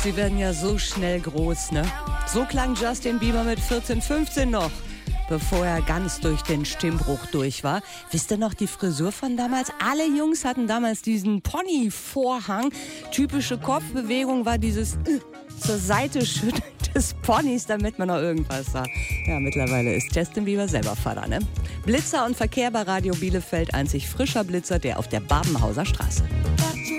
Sie werden ja so schnell groß, ne? So klang Justin Bieber mit 14, 15 noch, bevor er ganz durch den Stimmbruch durch war. Wisst ihr noch die Frisur von damals? Alle Jungs hatten damals diesen Pony-Vorhang. Typische Kopfbewegung war dieses zur Seite schütteln des Ponys, damit man noch irgendwas sah. Ja, mittlerweile ist Justin Bieber selber Vater, ne? Blitzer und Verkehr bei Radio Bielefeld, einzig frischer Blitzer, der auf der Babenhauser Straße.